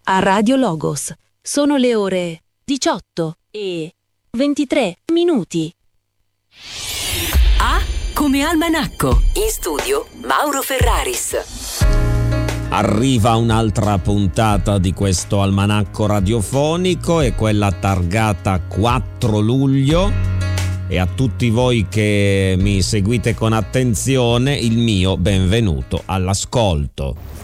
a Radio Logos. Sono le ore 18:23. A come almanacco. In studio Mauro Ferraris. Arriva un'altra puntata di questo almanacco radiofonico, è quella targata 4 luglio, e a tutti voi che mi seguite con attenzione il mio benvenuto all'ascolto.